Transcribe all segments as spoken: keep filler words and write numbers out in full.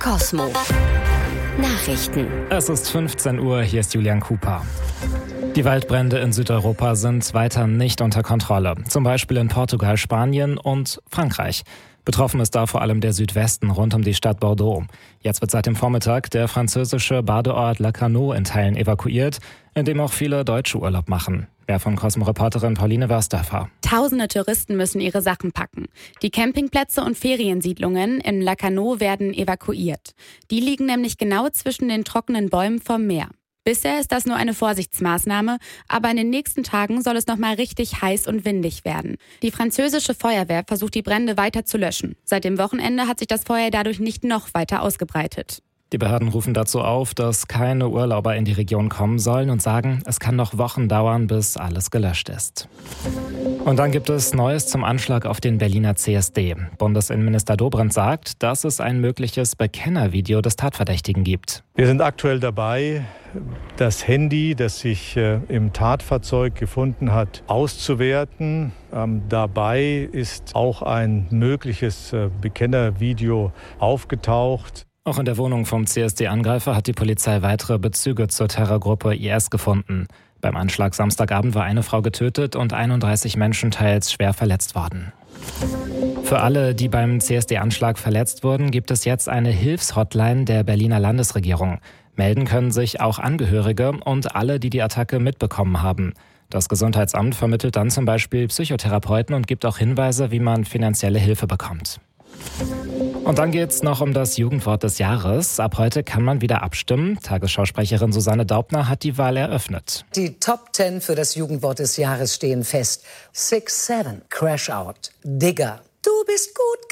Kosmo Nachrichten. Es ist fünfzehn Uhr, hier ist Julian Cooper. Die Waldbrände in Südeuropa sind weiter nicht unter Kontrolle. Zum Beispiel in Portugal, Spanien und Frankreich. Betroffen ist da vor allem der Südwesten rund um die Stadt Bordeaux. Jetzt wird seit dem Vormittag der französische Badeort Lacanau in Teilen evakuiert, in dem auch viele Deutsche Urlaub machen. Mehr von Cosmo-Reporterin Pauline Wörsdörfer. Tausende Touristen müssen ihre Sachen packen. Die Campingplätze und Feriensiedlungen in Lacanau werden evakuiert. Die liegen nämlich genau zwischen den trockenen Bäumen vom Meer. Bisher ist das nur eine Vorsichtsmaßnahme, aber in den nächsten Tagen soll es nochmal richtig heiß und windig werden. Die französische Feuerwehr versucht, die Brände weiter zu löschen. Seit dem Wochenende hat sich das Feuer dadurch nicht noch weiter ausgebreitet. Die Behörden rufen dazu auf, dass keine Urlauber in die Region kommen sollen und sagen, es kann noch Wochen dauern, bis alles gelöscht ist. Und dann gibt es Neues zum Anschlag auf den Berliner C S D. Bundesinnenminister Dobrindt sagt, dass es ein mögliches Bekennervideo des Tatverdächtigen gibt. Wir sind aktuell dabei, das Handy, das sich äh, im Tatfahrzeug gefunden hat, auszuwerten. Ähm, dabei ist auch ein mögliches äh, Bekennervideo aufgetaucht. Auch in der Wohnung vom C S D-Angreifer hat die Polizei weitere Bezüge zur Terrorgruppe I S gefunden. Beim Anschlag Samstagabend war eine Frau getötet und einunddreißig Menschen teils schwer verletzt worden. Für alle, die beim C S D-Anschlag verletzt wurden, gibt es jetzt eine Hilfshotline der Berliner Landesregierung. Melden können sich auch Angehörige und alle, die die Attacke mitbekommen haben. Das Gesundheitsamt vermittelt dann zum Beispiel Psychotherapeuten und gibt auch Hinweise, wie man finanzielle Hilfe bekommt. Und dann geht's noch um das Jugendwort des Jahres. Ab heute kann man wieder abstimmen. Tagesschausprecherin Susanne Daubner hat die Wahl eröffnet. Die Top Ten für das Jugendwort des Jahres stehen fest. Six Seven, Crash Out, Digger, du bist gut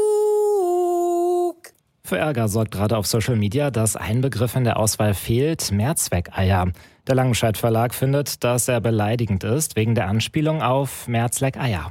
genug. Für Ärger sorgt gerade auf Social Media, dass ein Begriff in der Auswahl fehlt, Mehrzweckeier. Der Langenscheidt Verlag findet, dass er beleidigend ist, wegen der Anspielung auf Mehrzweckeier.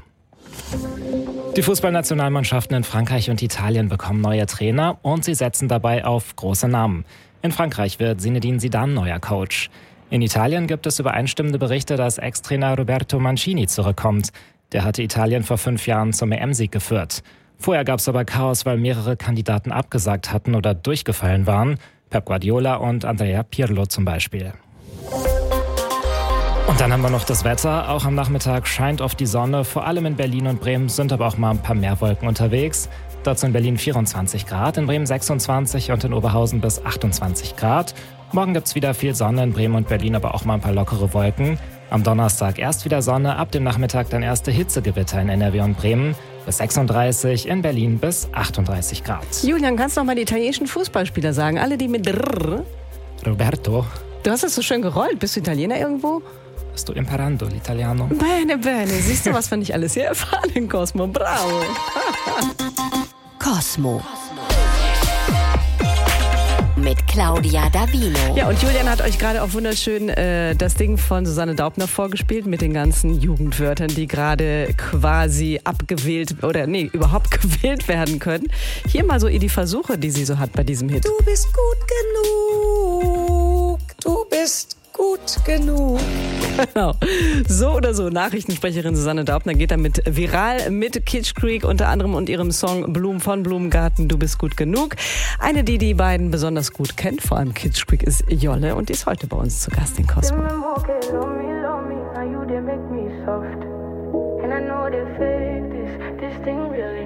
Die Fußballnationalmannschaften in Frankreich und Italien bekommen neue Trainer und sie setzen dabei auf große Namen. In Frankreich wird Zinedine Zidane neuer Coach. In Italien gibt es übereinstimmende Berichte, dass Ex-Trainer Roberto Mancini zurückkommt. Der hatte Italien vor fünf Jahren zum E M-Sieg geführt. Vorher gab es aber Chaos, weil mehrere Kandidaten abgesagt hatten oder durchgefallen waren. Pep Guardiola und Andrea Pirlo zum Beispiel. Und dann haben wir noch das Wetter. Auch am Nachmittag scheint oft die Sonne. Vor allem in Berlin und Bremen sind aber auch mal ein paar mehr Wolken unterwegs. Dazu in Berlin vierundzwanzig Grad, in Bremen sechsundzwanzig und in Oberhausen bis achtundzwanzig Grad. Morgen gibt es wieder viel Sonne in Bremen und Berlin, aber auch mal ein paar lockere Wolken. Am Donnerstag erst wieder Sonne, ab dem Nachmittag dann erste Hitzegewitter in N R W und Bremen. Bis sechsunddreißig, in Berlin bis achtunddreißig Grad. Julian, kannst du noch mal die italienischen Fußballspieler sagen? Alle, die mit Rrr. Roberto. Du hast es so schön gerollt. Bist du Italiener irgendwo? Sto imparando l'italiano. Bene, bene. Siehst du, was wir nicht alles hier erfahren in Cosmo? Bravo. Kosmo. Mit Claudia Davino. Ja, und Julian hat euch gerade auch wunderschön äh, das Ding von Susanne Daubner vorgespielt mit den ganzen Jugendwörtern, die gerade quasi abgewählt oder nee, überhaupt gewählt werden können. Hier mal so die Versuche, die sie so hat bei diesem Hit. Du bist gut genug. Du bist gut genug. Genau. So oder so, Nachrichtensprecherin Susanne Daubner geht damit viral mit Kitsch Creek unter anderem und ihrem Song Blumen von Blumengarten, du bist gut genug. Eine, die die beiden besonders gut kennt, vor allem Kitsch Creek, ist Jolle und die ist heute bei uns zu Gast in Cosmo. Really